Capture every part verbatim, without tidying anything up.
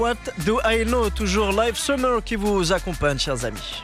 What do I know? Toujours Live Summer qui vous accompagne, chers amis.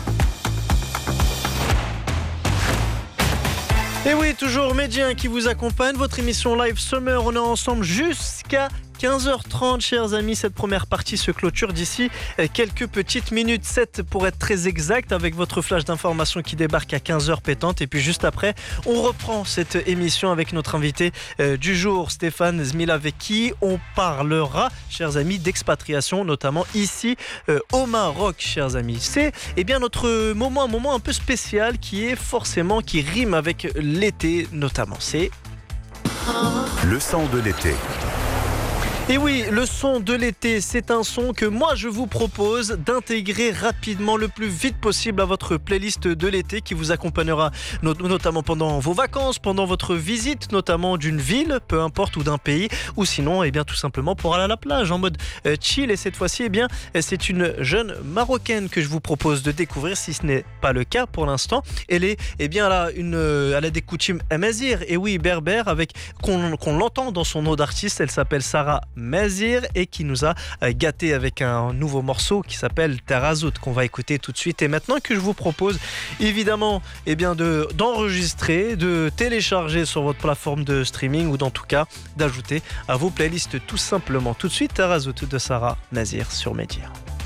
Et oui, toujours Médien qui vous accompagne. Votre émission Live Summer, on est ensemble jusqu'à quinze heures trente, chers amis. Cette première partie se clôture d'ici quelques petites minutes, sept pour être très exact, avec votre flash d'information qui débarque à quinze heures pétantes. Et puis juste après, on reprend cette émission avec notre invité euh, du jour, Stéphane Zmila, avec qui on parlera, chers amis, d'expatriation, notamment ici euh, au Maroc, chers amis. C'est eh bien notre moment, un moment un peu spécial qui est forcément, qui rime avec l'été notamment. C'est le son de l'été. Et oui, le son de l'été, c'est un son que moi je vous propose d'intégrer rapidement, le plus vite possible à votre playlist de l'été qui vous accompagnera not- notamment pendant vos vacances, pendant votre visite notamment d'une ville, peu importe, ou d'un pays, ou sinon eh bien tout simplement pour aller à la plage en mode euh, chill. Et cette fois-ci, eh bien c'est une jeune Marocaine que je vous propose de découvrir, si ce n'est pas le cas pour l'instant. Elle est eh bien là une euh, elle a des coutumes amazir, et oui, berbère, avec qu'on, qu'on l'entend dans son nom d'artiste. Elle s'appelle Sarah Mazir et qui nous a gâté avec un nouveau morceau qui s'appelle Tarazout, qu'on va écouter tout de suite. Et maintenant que je vous propose évidemment eh bien de, d'enregistrer, de télécharger sur votre plateforme de streaming, ou dans tout cas d'ajouter à vos playlists tout simplement. Tout de suite, Tarazout de Sarah Mazir sur Médien.